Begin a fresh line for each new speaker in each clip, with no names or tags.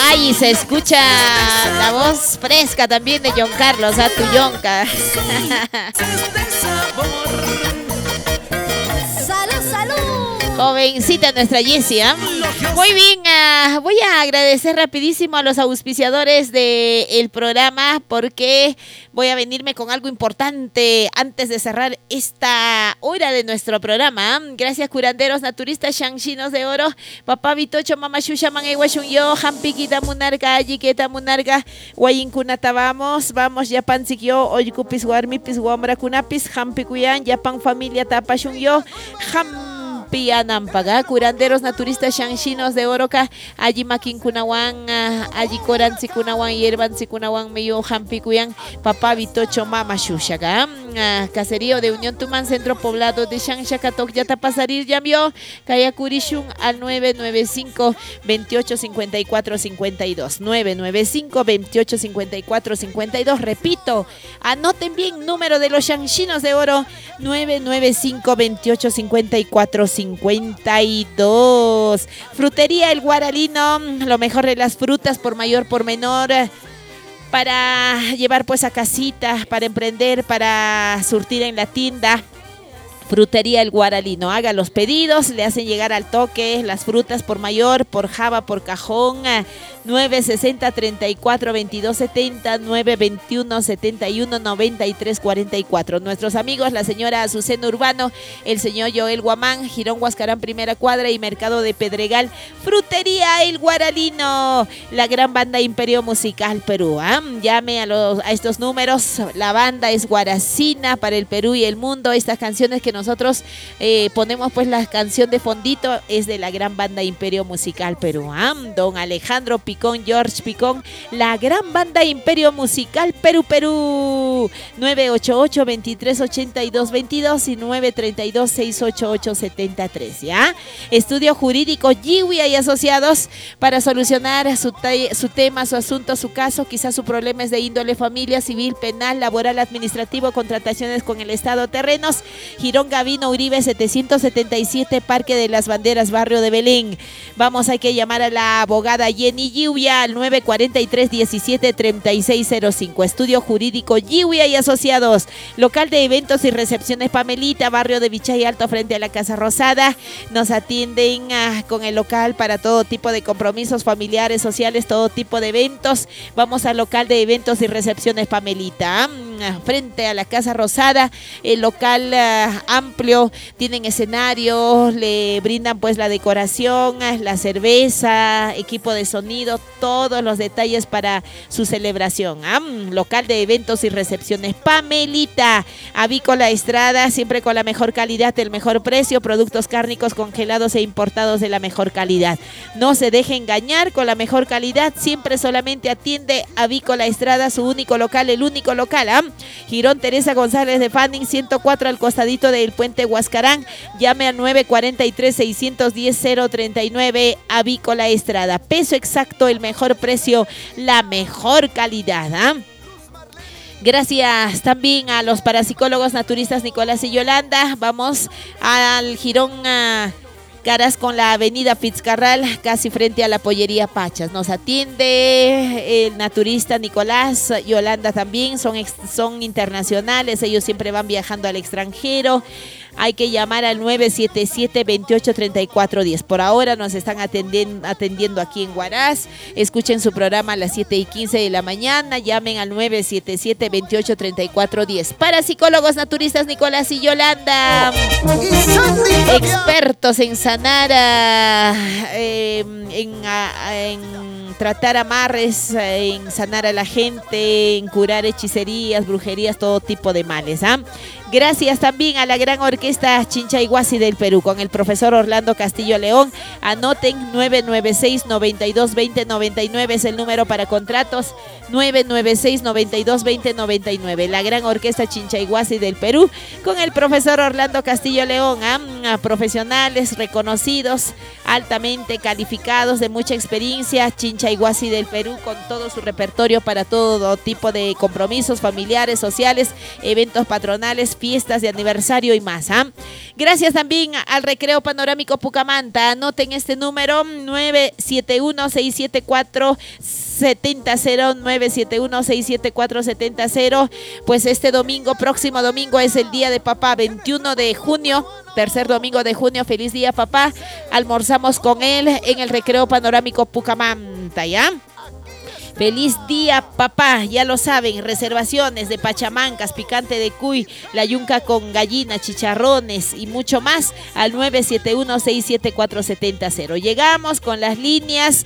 Ay, se escucha la voz fresca también de John Carlos, a tu Yonca.
¡Salud, salud!
Jovencita nuestra Jessie, ¿eh? Muy bien, voy a agradecer rapidísimo a los auspiciadores del programa porque voy a venirme con algo importante antes de cerrar esta hora de nuestro programa. Gracias, curanderos naturistas Shanxinos de Oro, Papá Vitocho, Mama Shusha, Man Ewashun Yo, Hampiquita Munarga, Ayiqueta Munarga, Guayincunata, vamos, Yapan Sikyo, Oycupis Guarmipis, Guambra Kunapis, Hampicuyan, Yapan Familia Tapashun Yo, Pianampaga, curanderos naturistas Shanxinos de Oroca, allí Maquincunawan, allí Corancicunawan, Yerbancicunawan, Meyo Jampikuyan, Papá Vitocho, Mama Shushaga, caserío de Unión Tumán, centro poblado de Shanshacatok, Yatapasarir, Yamio, Kayakurishun al 995-2854-52, 995-2854-52, repito, anoten bien, número de los Shanxinos de Oro, 995-2854-52. Frutería El Guaralino, lo mejor de las frutas por mayor, por menor, para llevar pues a casita, para emprender, para surtir en la tienda. Frutería El Guaralino, haga los pedidos, le hacen llegar al toque las frutas por mayor, por java, por cajón, 960-34-2270, 921-71-93-44. Nuestros amigos, la señora Azucena Urbano, el señor Joel Guamán, Girón Huascarán, primera cuadra y Mercado de Pedregal. Frutería El Guaralino, la gran banda Imperio Musical Perú. Llame a estos números, la banda es Guaracina para el Perú y el mundo. Estas canciones que nosotros ponemos, pues la canción de fondito es de la gran banda Imperio Musical Perú. Don Alejandro Picón, George Picón, la gran banda Imperio Musical Perú. 988-2382-22 y 932-688-73, ¿ya? Estudio Jurídico Yiwia y Asociados para solucionar su tema, su asunto, su caso, quizás su problema es de índole familia, civil, penal, laboral, administrativo, contrataciones con el Estado, terrenos. Girón Gavino Uribe 777, Parque de las Banderas, barrio de Belén. Vamos, hay que llamar a la abogada Jenny Yiwia al 943-173605. Estudio Jurídico Yiwia y Asociados. Local de eventos y recepciones Pamelita, barrio de Vichay Alto, frente a la Casa Rosada. Nos atienden con el local para todo tipo de compromisos familiares, sociales, todo tipo de eventos. Vamos al local de eventos y recepciones Pamelita, frente a la Casa Rosada. El local amplio, tienen escenario, le brindan pues la decoración, la cerveza, equipo de sonido, todos los detalles para su celebración. Local de eventos y recepciones Pamelita, Avícola Estrada, siempre con la mejor calidad, el mejor precio, productos cárnicos congelados e importados de la mejor calidad. No se deje engañar, con la mejor calidad, siempre solamente atiende Avícola Estrada, su único local, el único local. Girón Teresa González de Fanning 104 al costadito del puente Huascarán. Llame al 943-610-039, Avícola Estrada. Peso exacto, el mejor precio, la mejor calidad. Gracias también a los parapsicólogos naturistas Nicolás y Yolanda. Vamos al Girón caras con la avenida Fitzcarral, casi frente a la pollería Pachas. Nos atiende el naturista Nicolás, Yolanda también, son internacionales, ellos siempre van viajando al extranjero. Hay que llamar al 977-283410. Por ahora nos están atendiendo aquí en Huaraz. Escuchen su programa a las 7:15 de la mañana. Llamen al 977-283410. Parapsicólogos naturistas Nicolás y Yolanda. Expertos en sanar, en tratar amarres, en sanar a la gente, en curar hechicerías, brujerías, todo tipo de males. Gracias también a la gran orquesta Chinchayhuasi del Perú con el profesor Orlando Castillo León. Anoten 996-9220-99 es el número para contratos. 996-9220-99. La gran orquesta Chinchayhuasi del Perú con el profesor Orlando Castillo León. Profesionales reconocidos, altamente calificados, de mucha experiencia. Chinchayhuasi del Perú con todo su repertorio para todo tipo de compromisos familiares, sociales, eventos patronales, fiestas de aniversario y más. Gracias también al Recreo Panorámico Pucamanta. Anoten este número 971-674-70, 971-674-70. Pues este domingo, próximo domingo, es el Día de Papá, 21 de junio. Tercer domingo de junio, feliz día papá. Almorzamos con él en el Recreo Panorámico Pucamanta, ¿ya? Feliz día papá, ya lo saben, reservaciones de pachamancas, picante de cuy, la yunca con gallina, chicharrones y mucho más al 971-674-70. Llegamos con las líneas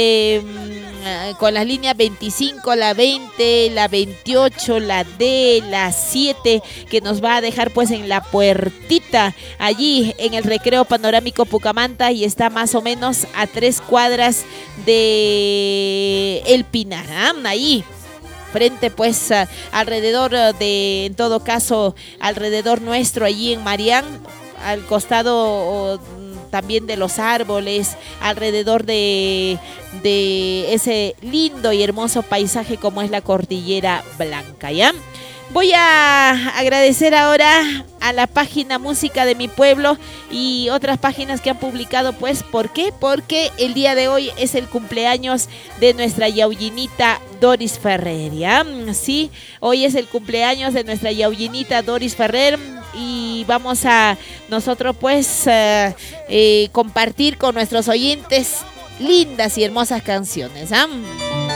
25, la 20, la 28, la D, la 7, que nos va a dejar pues en la puertita, allí en el Recreo Panorámico Pucamanta, y está más o menos a 3 cuadras de El Pinar, ahí frente pues alrededor de, en todo caso, alrededor nuestro, allí en Marián, al costado también de los árboles, alrededor de ese lindo y hermoso paisaje como es la Cordillera Blanca, ¿ya? Voy a agradecer ahora a la página Música de mi Pueblo y otras páginas que han publicado, pues, ¿por qué? Porque el día de hoy es el cumpleaños de nuestra yaullinita Doris Ferrer, ¿ya? Sí, hoy es el cumpleaños de nuestra yaullinita Doris Ferrer y vamos a nosotros, pues, compartir con nuestros oyentes lindas y hermosas canciones,